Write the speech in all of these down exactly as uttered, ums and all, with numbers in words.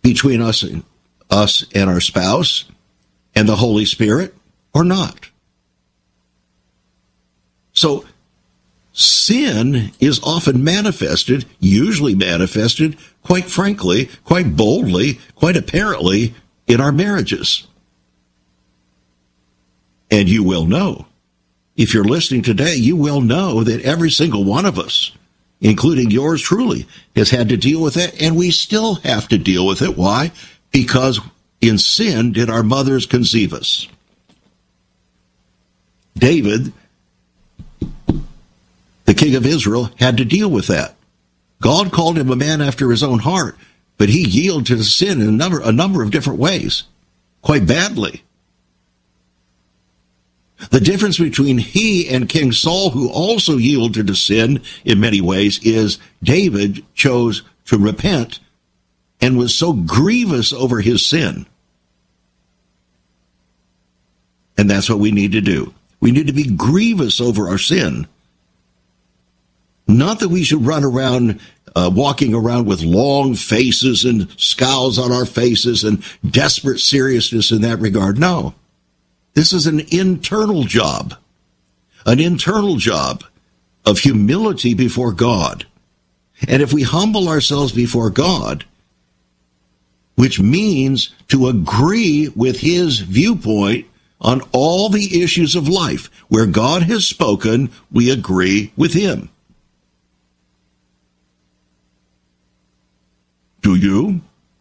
between us and us and our spouse and the Holy Spirit or not? So sin is often manifested, usually manifested, quite frankly, quite boldly, quite apparently in our marriages. And you will know. If you're listening today, you will know that every single one of us, including yours truly, has had to deal with it, and we still have to deal with it. Why? Because in sin did our mothers conceive us. David, the king of Israel, had to deal with that. God called him a man after his own heart, but he yielded to sin in a number, a number of different ways, quite badly. The difference between he and King Saul, who also yielded to sin in many ways, is David chose to repent and was so grievous over his sin. And that's what we need to do. We need to be grievous over our sin. Not that we should run around uh, walking around with long faces and scowls on our faces and desperate seriousness in that regard. No. This is an internal job, an internal job of humility before God. And if we humble ourselves before God, which means to agree with his viewpoint on all the issues of life, where God has spoken, we agree with him. Do you?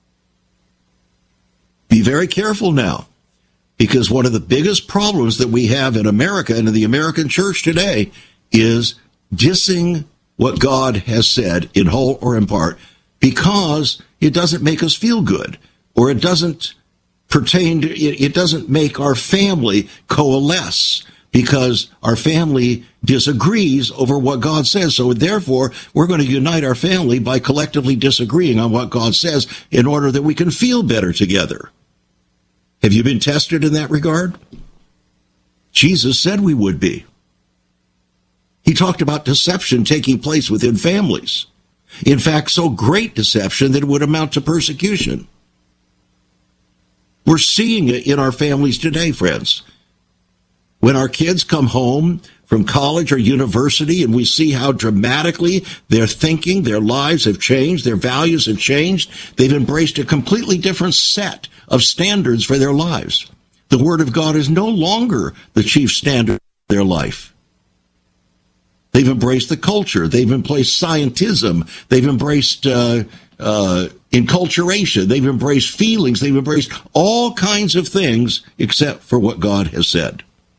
Be very careful now. Because one of the biggest problems that we have in America and in the American church today is dissing what God has said in whole or in part because it doesn't make us feel good, or it doesn't pertain to, it, it doesn't make our family coalesce because our family disagrees over what God says. So therefore, we're going to unite our family by collectively disagreeing on what God says in order that we can feel better together. Have you been tested in that regard? Jesus said we would be. He talked about deception taking place within families. In fact, so great deception that it would amount to persecution. We're seeing it in our families today, friends. When our kids come home from college or university and we see how dramatically their thinking, their lives have changed, their values have changed, they've embraced a completely different set of standards for their lives. The Word of God is no longer the chief standard of their life. They've embraced the culture. They've embraced scientism. They've embraced uh, uh, enculturation. They've embraced feelings. They've embraced all kinds of things except for what God has said.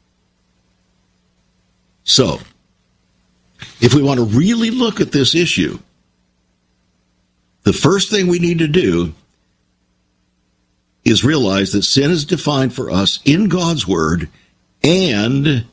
So, if we want to really look at this issue, the first thing we need to do is realize that sin is defined for us in God's Word, and it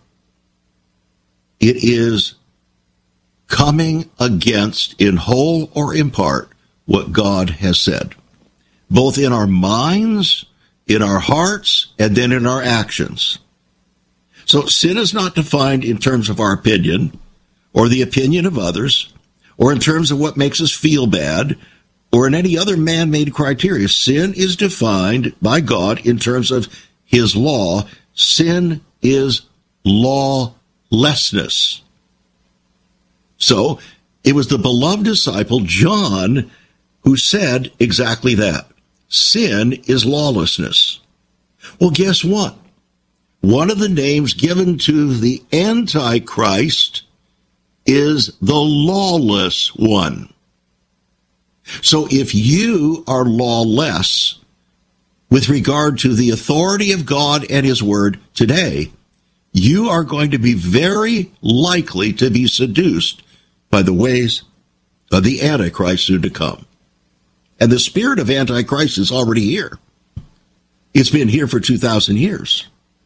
is coming against, in whole or in part, what God has said, both in our minds, in our hearts, and then in our actions. So sin is not defined in terms of our opinion or the opinion of others or in terms of what makes us feel bad or in any other man-made criteria. Sin is defined by God in terms of his law. Sin is lawlessness. So it was the beloved disciple John who said exactly that. Sin is lawlessness. Well, guess what? One of the names given to the Antichrist is the lawless one. So if you are lawless with regard to the authority of God and his word today, you are going to be very likely to be seduced by the ways of the Antichrist soon to come. And the spirit of Antichrist is already here. It's been here for two thousand years.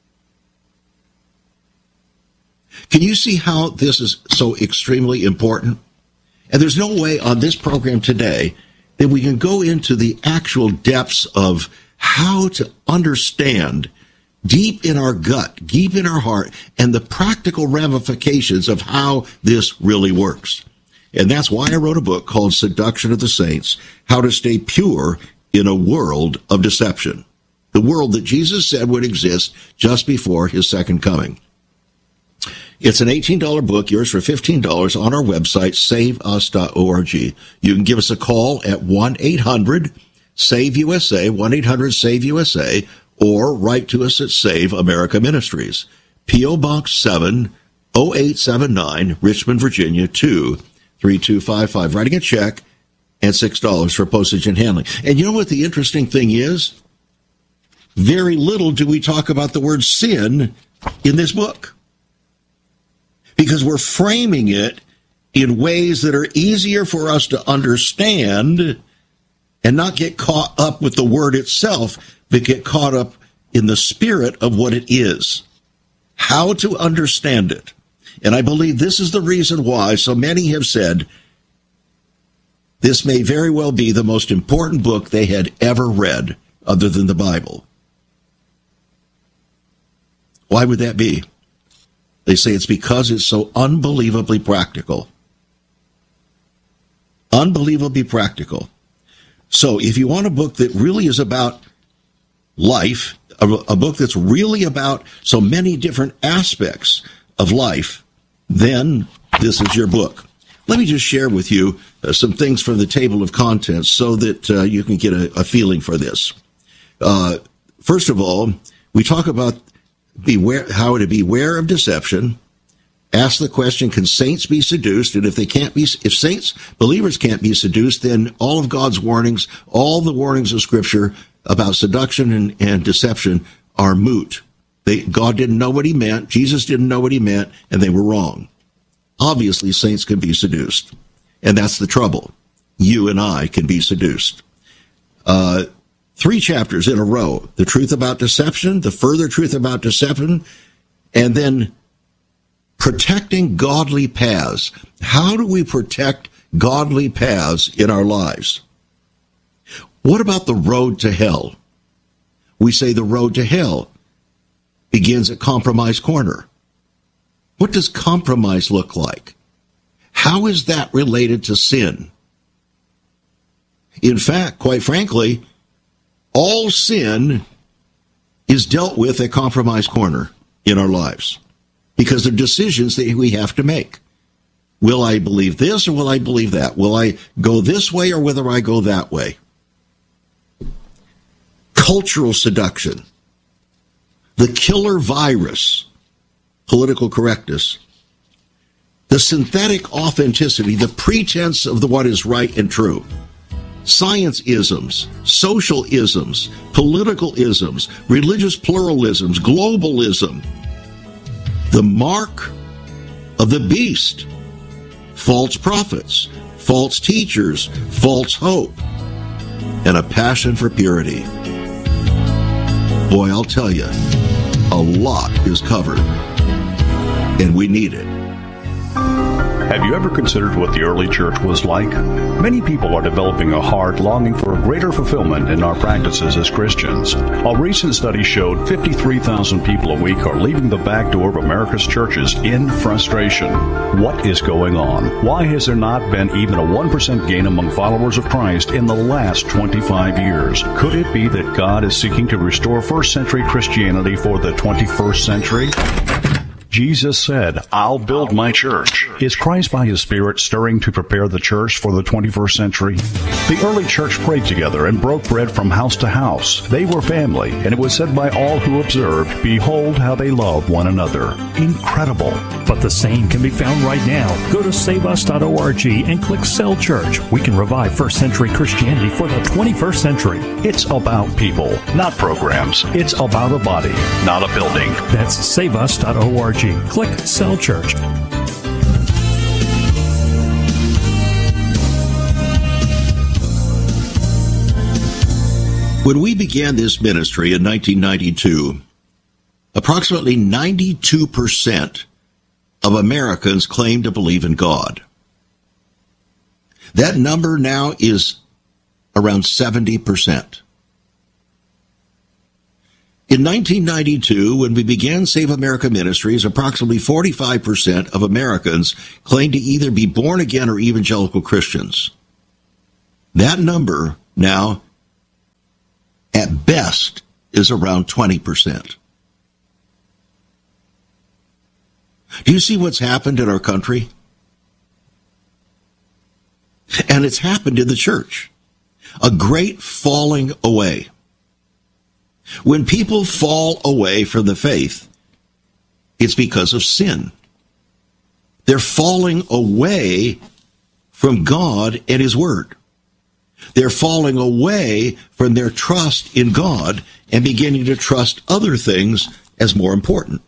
Can you see how this is so extremely important? And there's no way on this program today that we can go into the actual depths of how to understand deep in our gut, deep in our heart, and the practical ramifications of how this really works. And that's why I wrote a book called Seduction of the Saints, How to Stay Pure in a world of deception, the world that Jesus said would exist just before his second coming. It's an eighteen dollars book, yours for fifteen dollars on our website, save us dot org. You can give us a call at one eight hundred save U S A, one eight hundred save U S A, or write to us at Save America Ministries, P O. Box seven oh eight seven nine, Richmond, Virginia, two three two five five. Writing a check and six dollars for postage and handling. And you know what the interesting thing is? Very little do we talk about the word sin in this book, because we're framing it in ways that are easier for us to understand and not get caught up with the word itself, but get caught up in the spirit of what it is, how to understand it. And I believe this is the reason why so many have said this may very well be the most important book they had ever read other than the Bible. Why would that be? They say it's because it's so unbelievably practical. Unbelievably practical. So if you want a book that really is about life, a, a book that's really about so many different aspects of life, then this is your book. Let me just share with you uh, some things from the table of contents so that uh, you can get a, a feeling for this. Uh, first of all, we talk about beware, how to beware of deception. Ask the question, can saints be seduced? And if they can't be, if saints, believers can't be seduced, then all of God's warnings, all the warnings of Scripture about seduction and, and deception are moot. They, God didn't know what he meant, Jesus didn't know what he meant, and they were wrong. Obviously, saints can be seduced, and that's the trouble. You and I can be seduced. Uh, three chapters in a row, the truth about deception, the further truth about deception, and then protecting godly paths. How do we protect godly paths in our lives? What about the road to hell? We say the road to hell begins at Compromise Corner. What does compromise look like? How is that related to sin? In fact, quite frankly, all sin is dealt with at Compromise Corner in our lives, because they're decisions that we have to make. Will I believe this or will I believe that? Will I go this way or whether I go that way? Cultural seduction, the killer virus, political correctness, the synthetic authenticity, the pretense of the what is right and true, science isms, social isms, political isms, religious pluralisms, globalism, the mark of the beast, false prophets, false teachers, false hope, and a passion for purity. Boy, I'll tell you, a lot is covered, and we need it. Have you ever considered what the early church was like? Many people are developing a heart longing for a greater fulfillment in our practices as Christians. A recent study showed fifty-three thousand people a week are leaving the back door of America's churches in frustration. What is going on? Why has there not been even a one percent gain among followers of Christ in the last twenty-five years? Could it be that God is seeking to restore first century Christianity for the twenty-first century? Jesus said, I'll build my church. Is Christ by his Spirit stirring to prepare the church for the twenty-first century? The early church prayed together and broke bread from house to house. They were family, and it was said by all who observed, behold how they love one another. Incredible. But the same can be found right now. Go to save us dot org and click Cell Church. We can revive first century Christianity for the twenty-first century. It's about people, not programs. It's about a body, not a building. That's save us dot org. Click Cell Church. When we began this ministry in nineteen ninety-two, approximately ninety-two percent of Americans claim to believe in God. That number now is around seventy percent. In nineteen ninety-two, when we began Save America Ministries, approximately forty-five percent of Americans claimed to either be born again or evangelical Christians. That number now best is around twenty percent. Do you see what's happened in our country? And it's happened in the church. A great falling away. When people fall away from the faith, it's because of sin. They're falling away from God and His Word. They're falling away from their trust in God and beginning to trust other things as more important.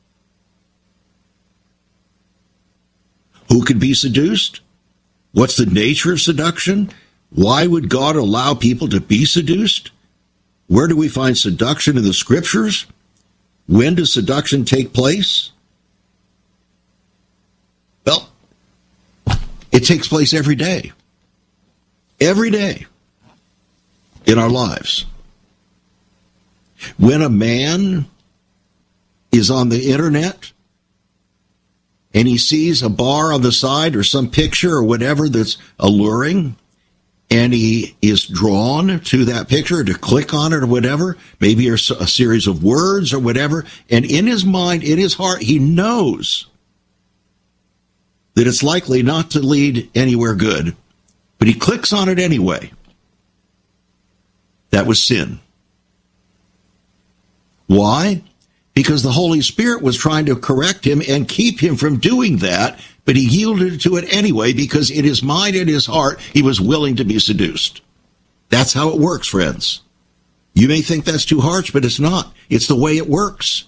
Who could be seduced? What's the nature of seduction? Why would God allow people to be seduced? Where do we find seduction in the Scriptures? When does seduction take place? Well, it takes place every day. Every day in our lives. When a man is on the internet and he sees a bar on the side or some picture or whatever that's alluring, and he is drawn to that picture to click on it or whatever, maybe a series of words or whatever, and in his mind, in his heart, he knows that it's likely not to lead anywhere good, but he clicks on it anyway. That was sin. Why? Because the Holy Spirit was trying to correct him and keep him from doing that, but he yielded to it anyway because in his mind and his heart, he was willing to be seduced. That's how it works, friends. You may think that's too harsh, but it's not. It's the way it works.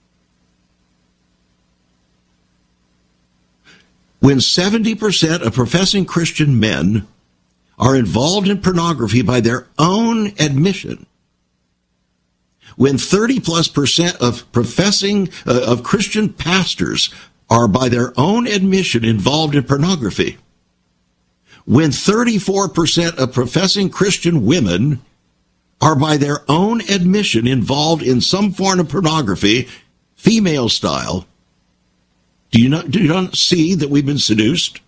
When seventy percent of professing Christian men are involved in pornography by their own admission, when thirty plus percent of professing, uh, of Christian pastors are by their own admission involved in pornography, when thirty-four percent of professing Christian women are by their own admission involved in some form of pornography, female style, do you not, do you not see that we've been seduced?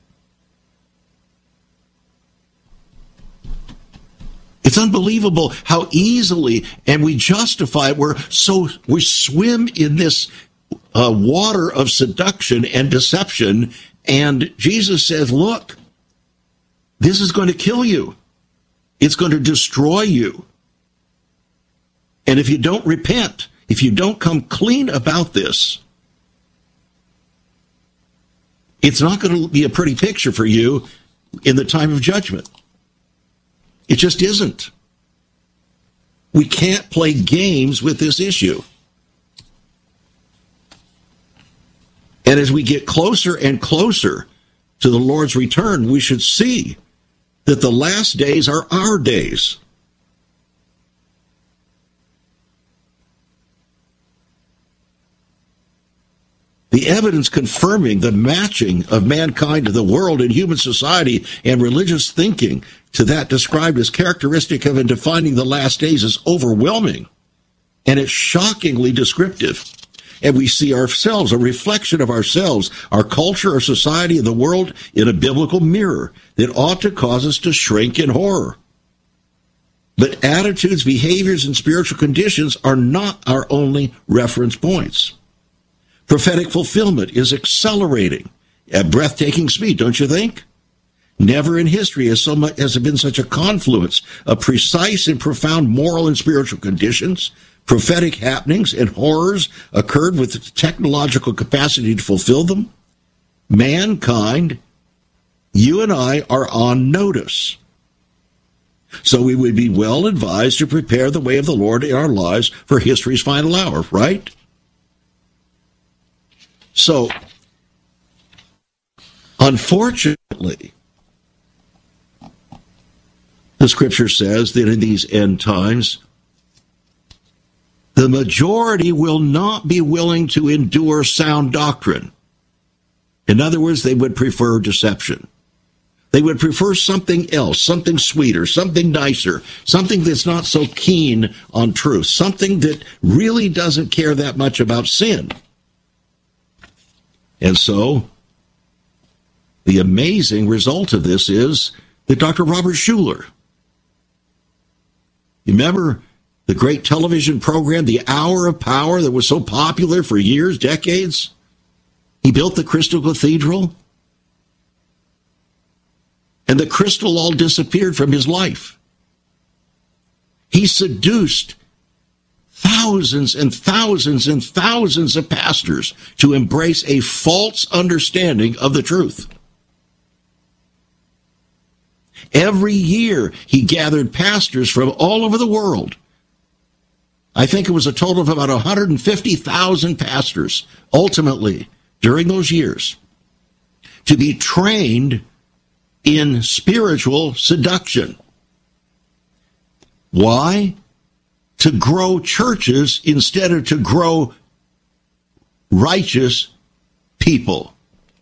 It's unbelievable how easily, and we justify it. We're so, we swim in this uh, water of seduction and deception, and Jesus says, look, this is going to kill you. It's going to destroy you. And if you don't repent, if you don't come clean about this, it's not going to be a pretty picture for you in the time of judgment. It just isn't. We can't play games with this issue. And as we get closer and closer to the Lord's return, we should see that the last days are our days. The evidence confirming the matching of mankind to the world and human society and religious thinking to that described as characteristic of and defining the last days is overwhelming, and it's shockingly descriptive. And we see ourselves, a reflection of ourselves, our culture, our society, and the world in a biblical mirror that ought to cause us to shrink in horror. But attitudes, behaviors, and spiritual conditions are not our only reference points. Prophetic fulfillment is accelerating at breathtaking speed, don't you think? Never in history has so much has there been such a confluence of precise and profound moral and spiritual conditions, prophetic happenings, and horrors occurred with the technological capacity to fulfill them. Mankind, you and I, are on notice. So we would be well advised to prepare the way of the Lord in our lives for history's final hour, right? So, unfortunately, the Scripture says that in these end times, the majority will not be willing to endure sound doctrine. In other words, they would prefer deception. They would prefer something else, something sweeter, something nicer, something that's not so keen on truth, something that really doesn't care that much about sin. And so, the amazing result of this is that Doctor Robert Schuller, you remember the great television program, The Hour of Power, that was so popular for years, decades. He built the Crystal Cathedral. And the crystal all disappeared from his life. He seduced thousands and thousands and thousands of pastors to embrace a false understanding of the truth. Every year, he gathered pastors from all over the world. I think it was a total of about one hundred fifty thousand pastors, ultimately, during those years, to be trained in spiritual seduction. Why? To grow churches instead of to grow righteous people.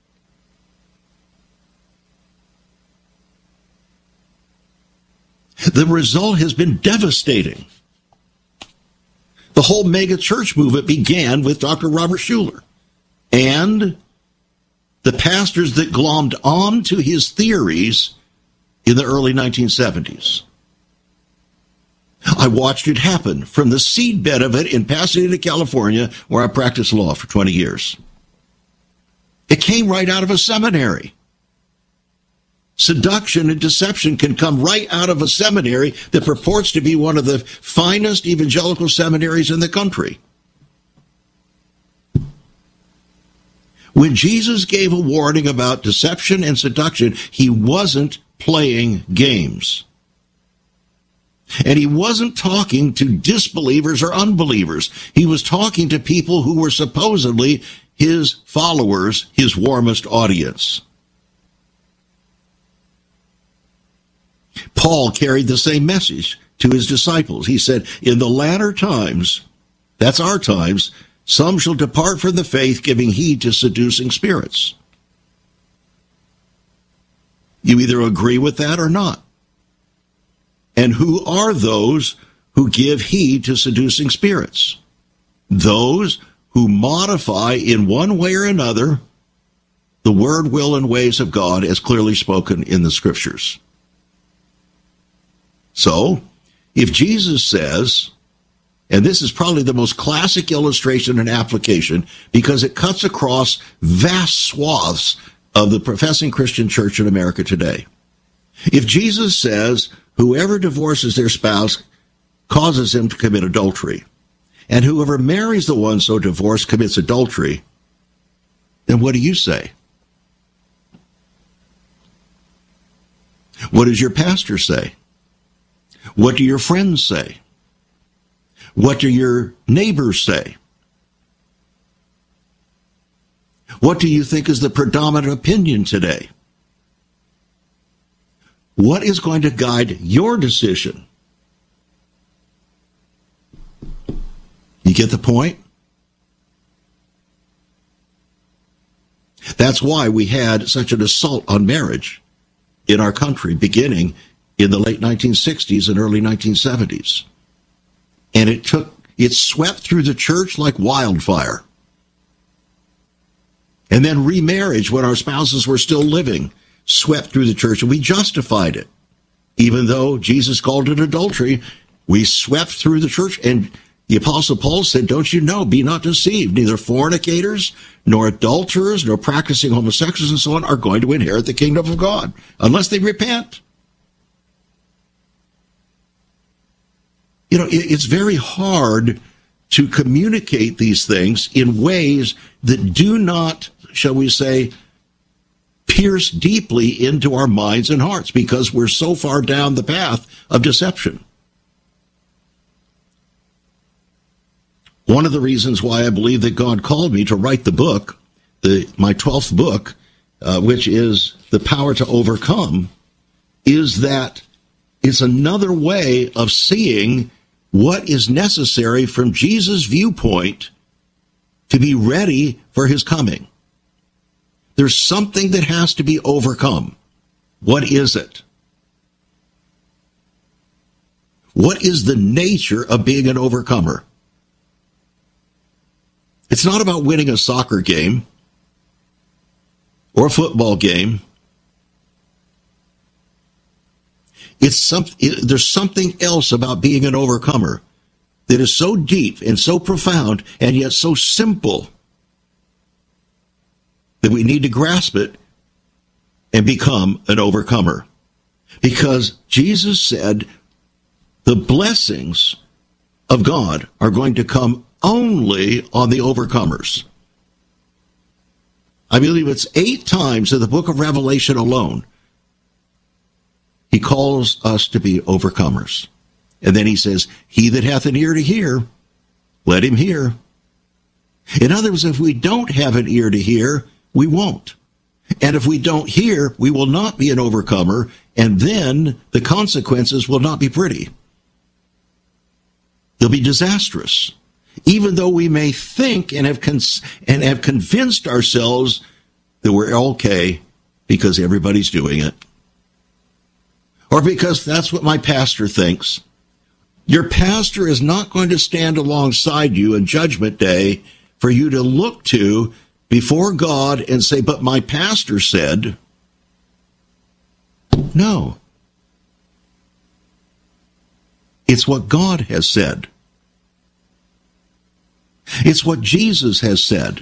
The result has been devastating. The whole mega church movement began with Doctor Robert Schuller and the pastors that glommed on to his theories in the early nineteen seventies. I watched it happen from the seedbed of it in Pasadena, California, where I practiced law for twenty years. It came right out of a seminary. Seduction and deception can come right out of a seminary that purports to be one of the finest evangelical seminaries in the country. When Jesus gave a warning about deception and seduction, he wasn't playing games. And he wasn't talking to disbelievers or unbelievers. He was talking to people who were supposedly his followers, his warmest audience. Paul carried the same message to his disciples. He said, in the latter times, that's our times, some shall depart from the faith, giving heed to seducing spirits. You either agree with that or not. And who are those who give heed to seducing spirits? Those who modify in one way or another the word, will, and ways of God as clearly spoken in the Scriptures. So, if Jesus says, and this is probably the most classic illustration and application because it cuts across vast swaths of the professing Christian church in America today. If Jesus says, whoever divorces their spouse causes him to commit adultery, and whoever marries the one so divorced commits adultery, then what do you say? What does your pastor say? What do your friends say? What do your neighbors say? What do you think is the predominant opinion today? What is going to guide your decision? You get the point? That's why we had such an assault on marriage in our country beginning in the late nineteen sixties and early nineteen seventies. And it took, it swept through the church like wildfire. And then remarriage, when our spouses were still living, swept through the church, and we justified it. Even though Jesus called it adultery, we swept through the church, and the Apostle Paul said, don't you know, be not deceived, neither fornicators, nor adulterers, nor practicing homosexuals and so on are going to inherit the kingdom of God, unless they repent. You know, it's very hard to communicate these things in ways that do not, shall we say, pierce deeply into our minds and hearts because we're so far down the path of deception. One of the reasons why I believe that God called me to write the book, the, my twelfth book, uh, which is The Power to Overcome, is that it's another way of seeing what is necessary from Jesus' viewpoint to be ready for his coming. There's something that has to be overcome. What is it? What is the nature of being an overcomer? It's not about winning a soccer game or a football game. It's some, it, there's something else about being an overcomer. that is so deep and so profound and yet so simple that we need to grasp it and become an overcomer. Because Jesus said the blessings of God are going to come only on the overcomers. I believe it's eight times in the book of Revelation alone he calls us to be overcomers. And then he says, he that hath an ear to hear, let him hear. In other words, if we don't have an ear to hear, we won't. And if we don't hear, we will not be an overcomer, and then the consequences will not be pretty. They'll be disastrous. Even though we may think and have cons- and have convinced ourselves that we're okay because everybody's doing it. Or because that's what my pastor thinks. Your pastor is not going to stand alongside you in Judgment Day for you to look to before God and say, but my pastor said. No. It's what God has said. It's what Jesus has said.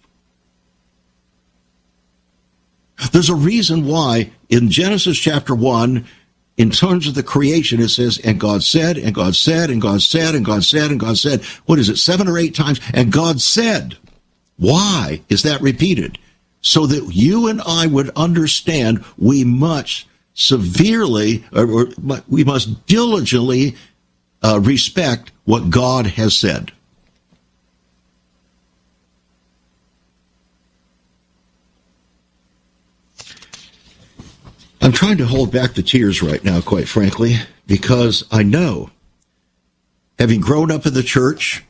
There's a reason why in Genesis chapter one, in terms of the creation, it says, and God said, and God said, and God said, and God said, and God said. What is it, seven or eight times? And God said. Why is that repeated? So that you and I would understand we must severely, or, or we must diligently uh, respect what God has said. I'm trying to hold back the tears right now, quite frankly, because I know, having grown up in the church,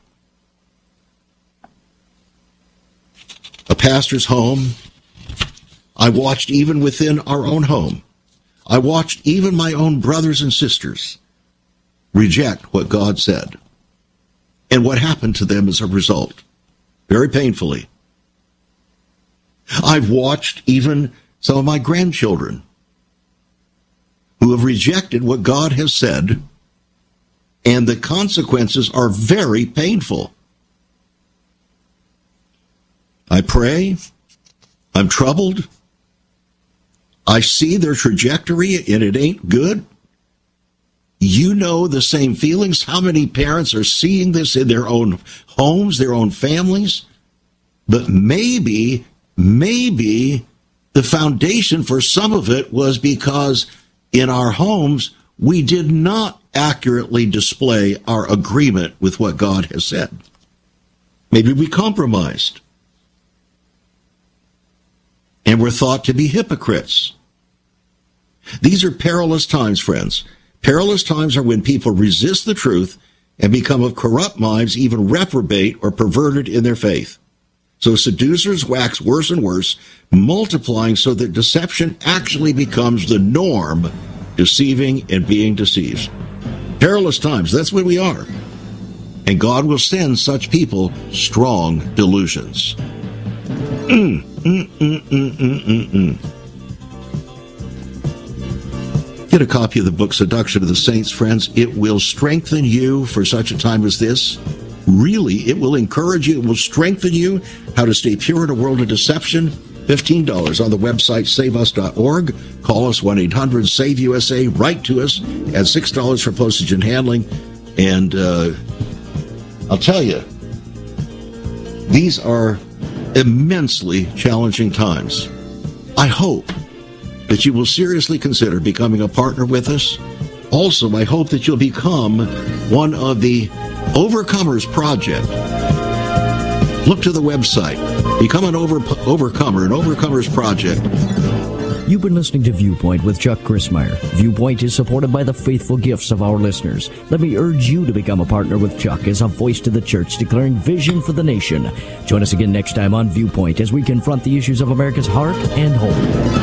a pastor's home, I watched even within our own home, I watched even my own brothers and sisters reject what God said, and what happened to them as a result, very painfully. I've watched even some of my grandchildren who have rejected what God has said, and the consequences are very painful. I pray, I'm troubled, I see their trajectory, and it ain't good. You know the same feelings. How many parents are seeing this in their own homes, their own families? But maybe, maybe the foundation for some of it was because in our homes, we did not accurately display our agreement with what God has said. Maybe we compromised. And we're thought to be hypocrites. These are perilous times, friends. Perilous times are when people resist the truth and become of corrupt minds, even reprobate or perverted in their faith. So seducers wax worse and worse, multiplying so that deception actually becomes the norm, deceiving and being deceived. Perilous times, that's where we are. And God will send such people strong delusions. Mm, mm, mm, mm, mm, mm, mm. Get a copy of the book Seduction of the Saints, friends. It will strengthen you for such a time as this. Really, it will encourage you, it will strengthen you how to stay pure in a world of deception. fifteen dollars on the website save us dot org. Call us one eight hundred save U S A. Write to us at six dollars for postage and handling. And uh, I'll tell you, these are immensely challenging times. I hope that you will seriously consider becoming a partner with us. Also, I hope that you'll become one of the Overcomers Project. Look to the website. Become an over, overcomer, an Overcomers Project. You've been listening to Viewpoint with Chuck Crismier. Viewpoint is supported by the faithful gifts of our listeners. Let me urge you to become a partner with Chuck as a voice to the church declaring vision for the nation. Join us again next time on Viewpoint as we confront the issues of America's heart and home.